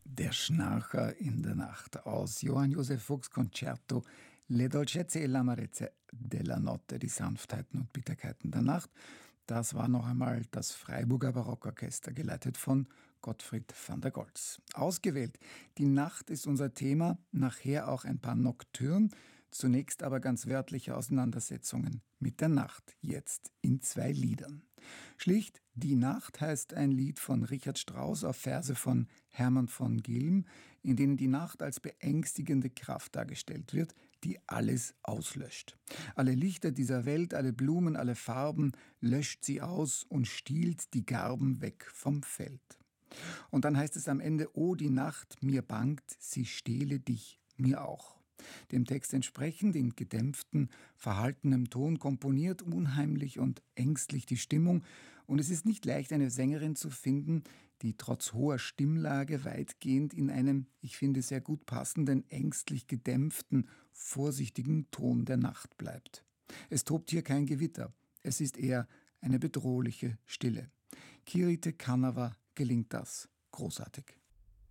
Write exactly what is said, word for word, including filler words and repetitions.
Der Schnarcher in der Nacht aus Johann Joseph Fuchs Concerto Le dolcezze e l'amarezze della notte, die Sanftheiten und Bitterkeiten der Nacht. Das war noch einmal das Freiburger Barockorchester, geleitet von Gottfried van der Goltz. Ausgewählt, die Nacht ist unser Thema, nachher auch ein paar Nocturnen, zunächst aber ganz wörtliche Auseinandersetzungen mit der Nacht, jetzt in zwei Liedern. Schlicht Die Nacht heißt ein Lied von Richard Strauss auf Verse von Hermann von Gilm, in denen die Nacht als beängstigende Kraft dargestellt wird, die alles auslöscht. Alle Lichter dieser Welt, alle Blumen, alle Farben löscht sie aus und stiehlt die Garben weg vom Feld. Und dann heißt es am Ende: O die Nacht, mir bangt, sie stehle dich, mir auch. Dem Text entsprechend, in gedämpftem, verhaltenem Ton komponiert, unheimlich und ängstlich die Stimmung. Und es ist nicht leicht, eine Sängerin zu finden, die trotz hoher Stimmlage weitgehend in einem, ich finde, sehr gut passenden, ängstlich gedämpften, vorsichtigen Ton der Nacht bleibt. Es tobt hier kein Gewitter, es ist eher eine bedrohliche Stille. Kirite Kannava gelingt das großartig.